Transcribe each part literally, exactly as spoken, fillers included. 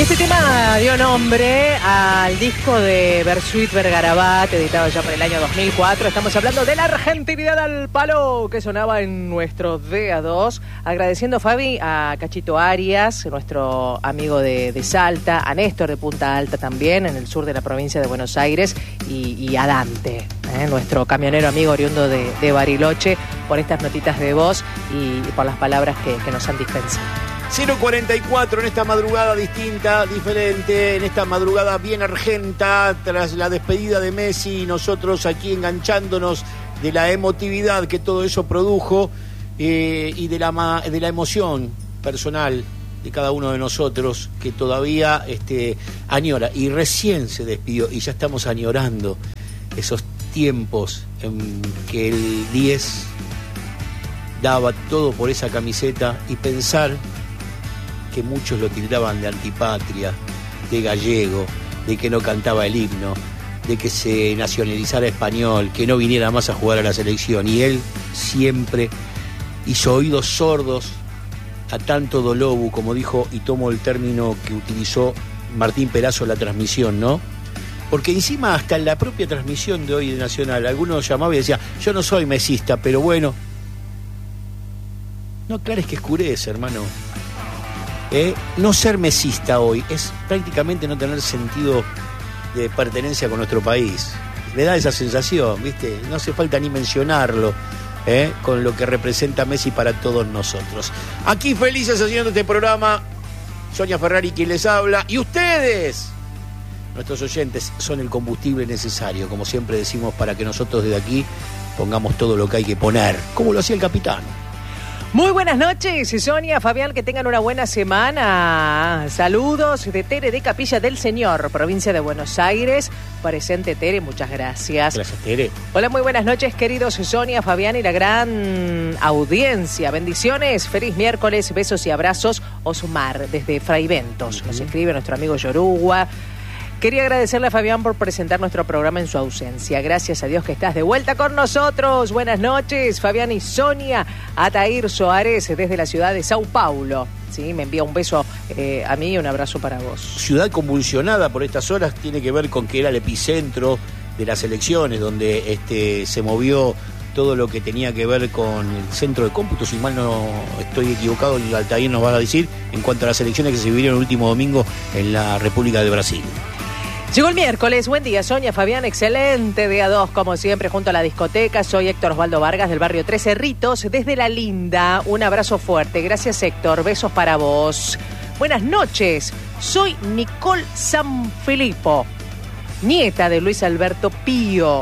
Este tema dio nombre al disco de Bersuit Vergarabat, editado ya por el año dos mil cuatro. Estamos hablando de la argentinidad al palo que sonaba en nuestro D A dos. Agradeciendo, Fabi, a Cachito Arias, nuestro amigo de, de Salta, a Néstor de Punta Alta también, en el sur de la provincia de Buenos Aires, y, y a Dante, ¿eh? nuestro camionero amigo oriundo de, de Bariloche, por estas notitas de voz y, y por las palabras que, que nos han dispensado. cero cuarenta y cuatro en esta madrugada distinta, diferente, en esta madrugada bien argenta, tras la despedida de Messi, nosotros aquí enganchándonos de la emotividad que todo eso produjo eh, y de la, de la emoción personal de cada uno de nosotros que todavía este, añora, y recién se despidió y ya estamos añorando esos tiempos en que el diez daba todo por esa camiseta, y pensar que muchos lo tildaban de antipatria, de gallego, de que no cantaba el himno, de que se nacionalizara español, que no viniera más a jugar a la selección, y él siempre hizo oídos sordos a tanto dolobu, como dijo, y tomo el término que utilizó Martín Perazo en la transmisión, ¿no? Porque encima hasta en la propia transmisión de hoy de Nacional, algunos llamaban y decían, yo no soy mesista, pero bueno, no aclares que escurece, hermano. Eh, no ser mesista hoy es prácticamente no tener sentido de pertenencia con nuestro país. Le da esa sensación, ¿viste? No hace falta ni mencionarlo, eh, con lo que representa Messi para todos nosotros. Aquí felices haciendo este programa, Sonia Ferrari quien les habla, y ustedes, nuestros oyentes, son el combustible necesario, como siempre decimos, para que nosotros desde aquí pongamos todo lo que hay que poner, como lo hacía el capitán. Muy buenas noches, Sonia, Fabián, que tengan una buena semana. Saludos de Tere de Capilla del Señor, provincia de Buenos Aires. Presente, Tere, muchas gracias. Gracias, Tere. Hola, muy buenas noches, queridos Sonia, Fabián y la gran audiencia. Bendiciones, feliz miércoles, besos y abrazos. Osmar, desde Fraiventos, uh-huh. Nos escribe nuestro amigo Yoruba. Quería agradecerle a Fabián por presentar nuestro programa en su ausencia. Gracias a Dios que estás de vuelta con nosotros. Buenas noches, Fabián y Sonia. Atair Soares, desde la ciudad de Sao Paulo. Sí, me envía un beso eh, a mí y un abrazo para vos. Ciudad convulsionada por estas horas, tiene que ver con que era el epicentro de las elecciones, donde este, se movió todo lo que tenía que ver con el centro de cómputo, si mal no estoy equivocado, el Altair nos va a decir, en cuanto a las elecciones que se vivieron el último domingo en la República de Brasil. Llegó el miércoles, buen día, Sonia, Fabián, excelente D A dos, como siempre, junto a la discoteca. Soy Héctor Osvaldo Vargas, del barrio Tres Cerritos, desde La Linda. Un abrazo fuerte, gracias, Héctor, besos para vos. Buenas noches, soy Nicole Sanfilippo, nieta de Luis Alberto Pío.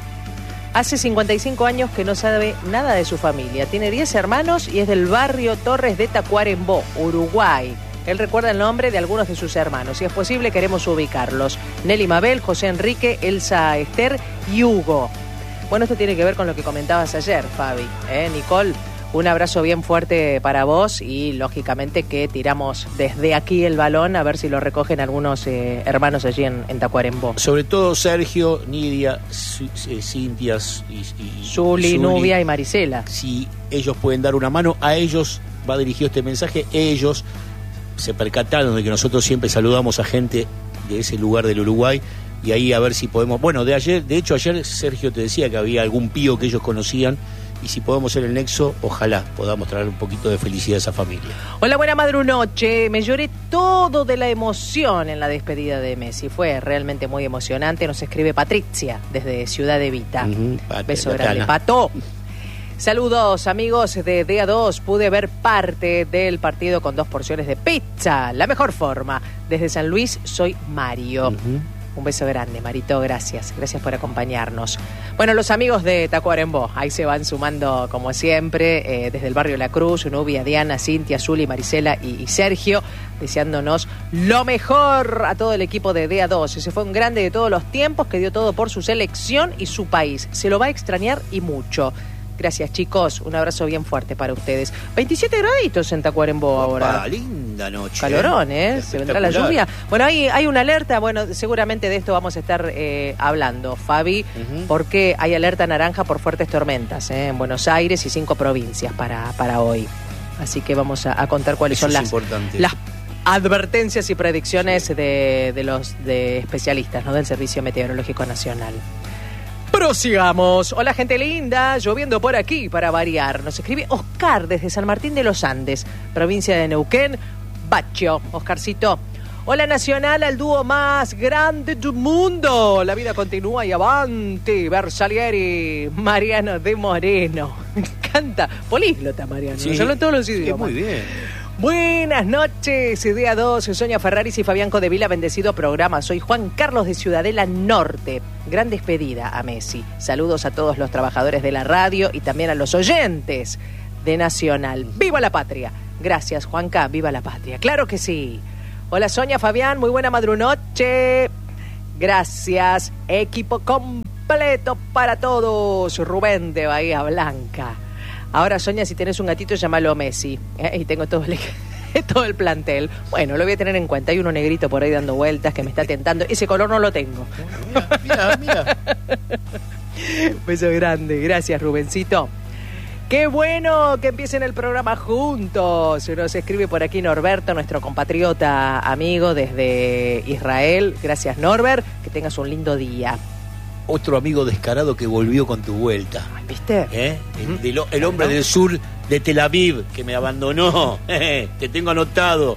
Hace cincuenta y cinco años que no sabe nada de su familia. Tiene diez hermanos y es del barrio Torres de Tacuarembó, Uruguay. Él recuerda el nombre de algunos de sus hermanos. Si es posible, queremos ubicarlos. Nelly Mabel, José Enrique, Elsa Esther y Hugo. Bueno, esto tiene que ver con lo que comentabas ayer, Fabi. ¿Eh, Nicole? Un abrazo bien fuerte para vos y, lógicamente, que tiramos desde aquí el balón a ver si lo recogen algunos eh, hermanos allí en, en Tacuarembó. Sobre todo Sergio, Nidia, Cintia, y, y, Zuli, Nubia y Marisela. Si ellos pueden dar una mano, a ellos va dirigido este mensaje. Ellos se percataron de que nosotros siempre saludamos a gente de ese lugar del Uruguay, y ahí a ver si podemos, bueno, de ayer, de hecho ayer Sergio te decía que había algún pío que ellos conocían, y si podemos ser el nexo, ojalá podamos traer un poquito de felicidad a esa familia. Hola, buena madrunoche. Me lloré todo de la emoción en la despedida de Messi. Fue realmente muy emocionante. Nos escribe Patricia desde Ciudad Evita. Uh-huh. Beso grande, Pato. Saludos, amigos de D A dos. Pude ver parte del partido con dos porciones de pizza. La mejor forma. Desde San Luis, soy Mario. Uh-huh. Un beso grande, Marito. Gracias. Gracias por acompañarnos. Bueno, los amigos de Tacuarembó, ahí se van sumando, como siempre, eh, desde el barrio La Cruz, Nubia, Diana, Cintia, Zuli, Marisela y, y Sergio, deseándonos lo mejor a todo el equipo de D A dos. Ese fue un grande de todos los tiempos que dio todo por su selección y su país. Se lo va a extrañar y mucho. Gracias, chicos. Un abrazo bien fuerte para ustedes. veintisiete graditos en Tacuarembó ahora. Opa, linda noche. Calorón, ¿eh? Se vendrá la lluvia. Bueno, hay, hay una alerta. Bueno, seguramente de esto vamos a estar eh, hablando, Fabi, uh-huh. porque hay alerta naranja por fuertes tormentas ¿eh? en Buenos Aires y cinco provincias para, para hoy. Así que vamos a, a contar cuáles Eso son las, las advertencias y predicciones de, de los de especialistas, ¿no? Del Servicio Meteorológico Nacional. Prosigamos. Hola, gente linda, lloviendo por aquí para variar. Nos escribe Oscar desde San Martín de los Andes, provincia de Neuquén, Bacho. Oscarcito. Hola, Nacional, al dúo más grande del mundo. La vida continúa y avanti. Bersalieri, Mariano de Moreno. Me encanta. Políglota, Mariano. Sí, habla en todos los idiomas. Sí, muy bien. Buenas noches, día dos, Sonia Ferraris y Fabián Codevila, bendecido programa. Soy Juan Carlos de Ciudadela Norte. Gran despedida a Messi. Saludos a todos los trabajadores de la radio y también a los oyentes de Nacional. ¡Viva la patria! Gracias, Juanca, viva la patria. ¡Claro que sí! Hola, Sonia, Fabián, muy buena madrunoche. Gracias, equipo completo para todos. Rubén de Bahía Blanca. Ahora, Sonia, si tenés un gatito, llámalo Messi. ¿eh? Y tengo todo el, todo el plantel. Bueno, lo voy a tener en cuenta. Hay uno negrito por ahí dando vueltas que me está tentando. Ese color no lo tengo. Mira, mira, mira. Beso grande. Gracias, Rubencito. Qué bueno que empiecen el programa juntos. Nos escribe por aquí Norberto, nuestro compatriota amigo desde Israel. Gracias, Norbert. Que tengas un lindo día. Otro amigo descarado que volvió con tu vuelta. ¿Viste? ¿Eh? El, el, el hombre del sur de Tel Aviv que me abandonó. Te tengo anotado.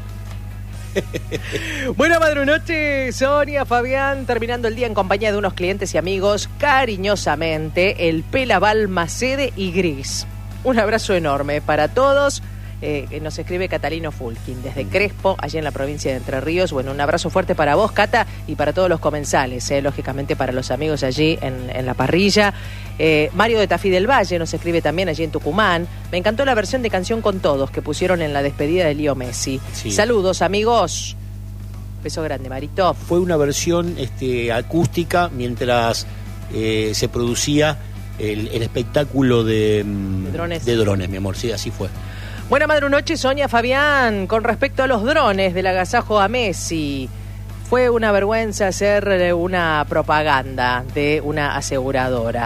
Buena madrunoche, Sonia, Fabián, terminando el día en compañía de unos clientes y amigos, cariñosamente, el Pela Balmacede y Gris. Un abrazo enorme para todos. Eh, que nos escribe Catalino Fulkin desde Crespo, allí en la provincia de Entre Ríos. Bueno, un abrazo fuerte para vos, Cata, y para todos los comensales, eh, lógicamente para los amigos allí en, en la parrilla. Eh, Mario de Tafí del Valle nos escribe también allí en Tucumán. Me encantó la versión de Canción con Todos que pusieron en la despedida de Leo Messi. Sí. Saludos, amigos. Beso grande, Marito. Fue una versión este, acústica mientras eh, se producía el, el espectáculo de, de drones. De drones, mi amor, sí, así fue. Buena madrunoche, Sonia, Fabián. Con respecto a los drones del agasajo a Messi, fue una vergüenza hacer una propaganda de una aseguradora.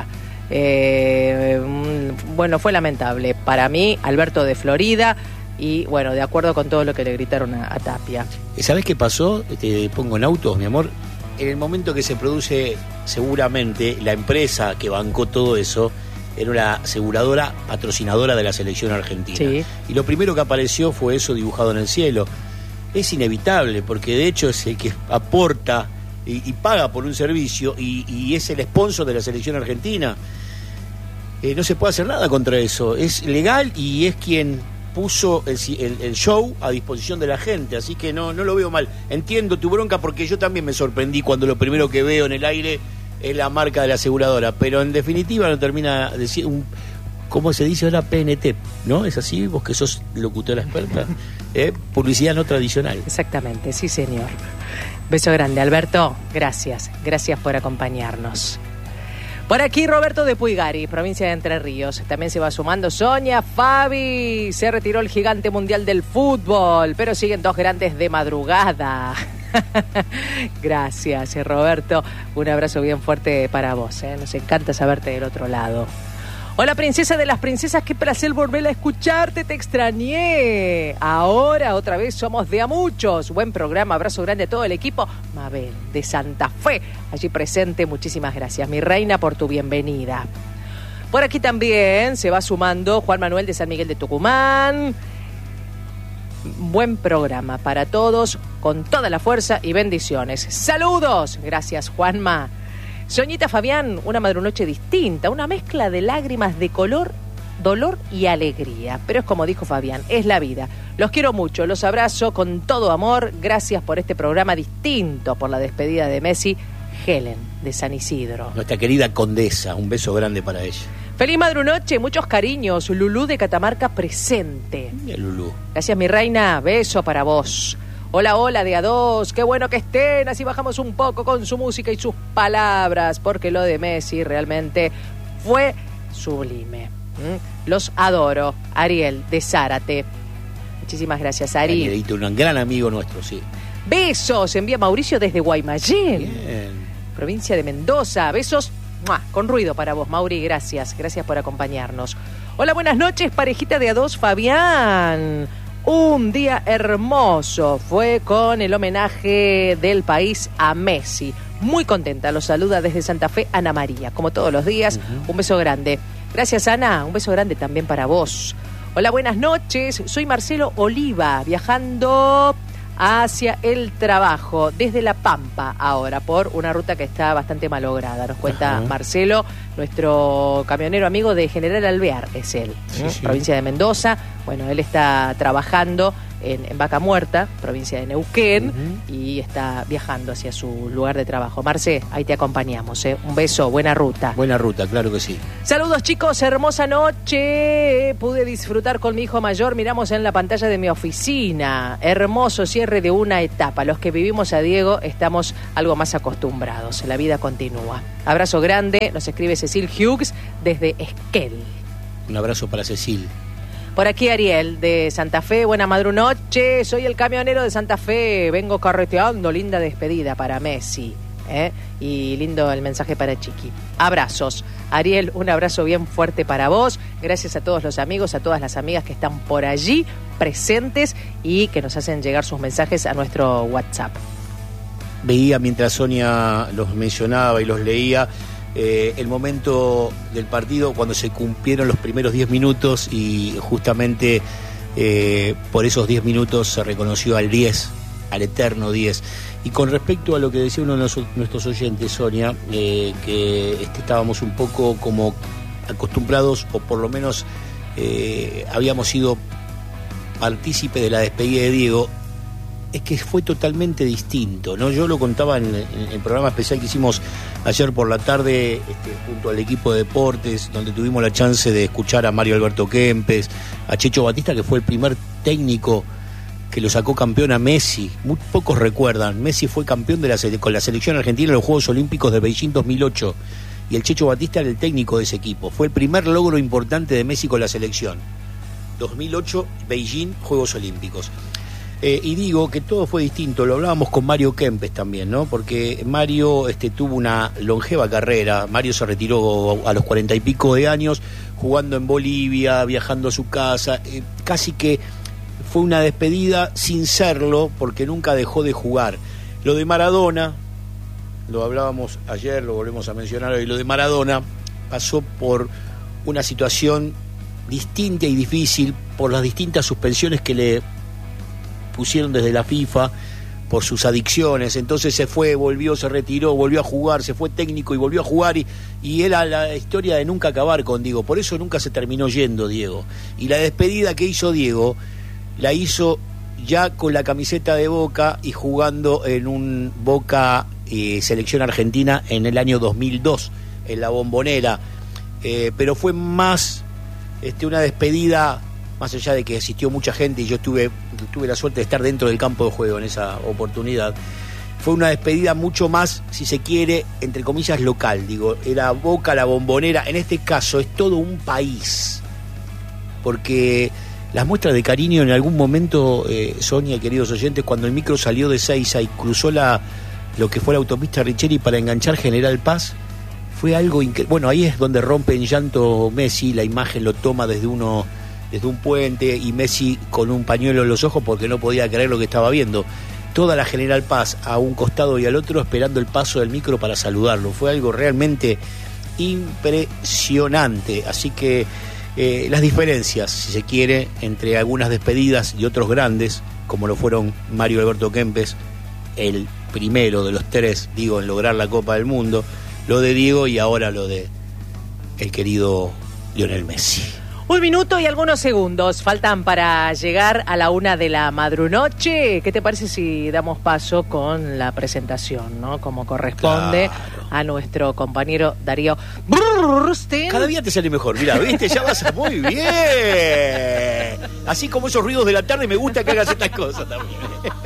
Eh, bueno, fue lamentable. Para mí, Alberto de Florida, y bueno, de acuerdo con todo lo que le gritaron a, a Tapia. ¿Sabés qué pasó? Te pongo en autos, mi amor. En el momento que se produce, seguramente, la empresa que bancó todo eso era una aseguradora patrocinadora de la selección argentina. Sí. Y lo primero que apareció fue eso dibujado en el cielo. Es inevitable, porque de hecho es el que aporta y, y paga por un servicio y, y es el sponsor de la selección argentina. Eh, no se puede hacer nada contra eso. Es legal y es quien puso el, el, el show a disposición de la gente. Así que no, no lo veo mal. Entiendo tu bronca porque yo también me sorprendí cuando lo primero que veo en el aire es la marca de la aseguradora, pero en definitiva no termina de decir un, ¿cómo se dice ahora? P N T, ¿no? ¿Es así? Vos que sos locutora experta. ¿Eh? Publicidad no tradicional. Exactamente, sí, señor. Beso grande, Alberto. Gracias, gracias por acompañarnos. Por aquí Roberto de Puigari, provincia de Entre Ríos. También se va sumando Sonia, Fabi. Se retiró el gigante mundial del fútbol, pero siguen dos grandes de madrugada. Gracias, Roberto. Un abrazo bien fuerte para vos. ¿eh? Nos encanta saberte del otro lado. Hola, princesa de las princesas. Qué placer volver a escucharte. Te extrañé. Ahora otra vez somos de a muchos. Buen programa. Abrazo grande a todo el equipo. Mabel de Santa Fe, allí presente. Muchísimas gracias, mi reina, por tu bienvenida. Por aquí también se va sumando Juan Manuel de San Miguel de Tucumán. Buen programa para todos, con toda la fuerza y bendiciones. ¡Saludos! Gracias, Juanma. Soñita, Fabián, una madrunoche distinta, una mezcla de lágrimas de color, dolor y alegría. Pero es como dijo Fabián, es la vida. Los quiero mucho, los abrazo con todo amor. Gracias por este programa distinto, por la despedida de Messi. Helen, de San Isidro. Nuestra querida condesa, un beso grande para ella. Feliz madrunoche, muchos cariños. Lulú de Catamarca presente. Mira, Lulú. Gracias, mi reina. Beso para vos. Hola, hola, de a dos. Qué bueno que estén. Así bajamos un poco con su música y sus palabras, porque lo de Messi realmente fue sublime. ¿Mm? Los adoro. Ariel, de Zárate. Muchísimas gracias, Ari. Arielito, un gran amigo nuestro, sí. Besos. Envía Mauricio desde Guaymallén. Bien. Provincia de Mendoza. Besos. ¡Mua! Con ruido para vos, Mauri, gracias, gracias por acompañarnos. Hola, buenas noches, parejita de a dos, Fabián. Un día hermoso fue con el homenaje del país a Messi. Muy contenta, los saluda desde Santa Fe Ana María, como todos los días. Uh-huh. Un beso grande. Gracias, Ana, un beso grande también para vos. Hola, buenas noches, soy Marcelo Oliva, viajando hacia el trabajo, desde La Pampa ahora, por una ruta que está bastante malograda. Nos cuenta uh-huh. Marcelo, nuestro camionero amigo de General Alvear, es él, sí, ¿eh? sí. provincia de Mendoza. Bueno, él está trabajando en, en Vaca Muerta, provincia de Neuquén, uh-huh. y está viajando hacia su lugar de trabajo. Marce, ahí te acompañamos, ¿eh? Un beso, buena ruta. Buena ruta, claro que sí. Saludos, chicos, hermosa noche. Pude disfrutar con mi hijo mayor, miramos en la pantalla de mi oficina. Hermoso cierre de una etapa. Los que vivimos a Diego estamos algo más acostumbrados. La vida continúa. Abrazo grande, nos escribe Cecil Hughes desde Esquel. Un abrazo para Cecil. Por aquí Ariel, de Santa Fe, buena madrunoche, soy el camionero de Santa Fe, vengo carreteando, linda despedida para Messi, ¿eh? Y lindo el mensaje para Chiqui. Abrazos. Ariel, un abrazo bien fuerte para vos, gracias a todos los amigos, a todas las amigas que están por allí presentes y que nos hacen llegar sus mensajes a nuestro WhatsApp. Veía mientras Sonia los mencionaba y los leía, Eh, el momento del partido cuando se cumplieron los primeros diez minutos y justamente eh, por esos diez minutos se reconoció al diez, al eterno diez. Y con respecto a lo que decía uno de los, nuestros oyentes, Sonia, eh, que este, estábamos un poco como acostumbrados, o por lo menos eh, habíamos sido partícipe de la despedida de Diego, es que fue totalmente distinto, ¿no? Yo lo contaba en, en el programa especial que hicimos ayer por la tarde este, junto al equipo de deportes, donde tuvimos la chance de escuchar a Mario Alberto Kempes, a Checho Batista, que fue el primer técnico que lo sacó campeón a Messi. Muy pocos recuerdan, Messi fue campeón de la, con la selección argentina en los Juegos Olímpicos de Beijing dos mil ocho, y el Checho Batista era el técnico de ese equipo. Fue el primer logro importante de Messi con la selección. dos mil ocho, Beijing, Juegos Olímpicos. Eh, y digo que todo fue distinto, lo hablábamos con Mario Kempes también, ¿no? Porque Mario este, tuvo una longeva carrera. Mario se retiró a los cuarenta y pico de años, jugando en Bolivia, viajando a su casa, eh, casi que fue una despedida sin serlo, porque nunca dejó de jugar. Lo de Maradona, lo hablábamos ayer, lo volvemos a mencionar hoy, lo de Maradona pasó por una situación distinta y difícil, por las distintas suspensiones que le pusieron desde la FIFA por sus adicciones. Entonces se fue, volvió, se retiró, volvió a jugar, se fue técnico y volvió a jugar, y, y era la historia de nunca acabar con Diego. Por eso nunca se terminó yendo Diego, y la despedida que hizo Diego la hizo ya con la camiseta de Boca y jugando en un Boca eh, selección argentina en el año dos mil dos en la Bombonera, eh, pero fue más este, una despedida, más allá de que asistió mucha gente y yo tuve, tuve la suerte de estar dentro del campo de juego en esa oportunidad, fue una despedida mucho más, si se quiere, entre comillas, local. Digo, era Boca, la Bombonera, en este caso es todo un país, porque las muestras de cariño en algún momento, eh, Sonia, queridos oyentes, cuando el micro salió de Seiza y cruzó la lo que fue la autopista Richeri para enganchar General Paz, fue algo increíble. Bueno, ahí es donde rompe en llanto Messi, la imagen lo toma desde uno desde un puente, y Messi con un pañuelo en los ojos porque no podía creer lo que estaba viendo. Toda la General Paz a un costado y al otro esperando el paso del micro para saludarlo. Fue algo realmente impresionante. Así que eh, las diferencias, si se quiere, entre algunas despedidas y otros grandes, como lo fueron Mario Alberto Kempes, el primero de los tres, digo, en lograr la Copa del Mundo, lo de Diego y ahora lo de el querido Lionel Messi. Un minuto y algunos segundos faltan para llegar a la una de la madrunoche. ¿Qué te parece si damos paso con la presentación, ¿no? Como corresponde, claro, a nuestro compañero Darío Burstein. Cada día te sale mejor, mira, viste, ya vas muy bien. Así como esos ruidos de la tarde, me gusta que hagas estas cosas también.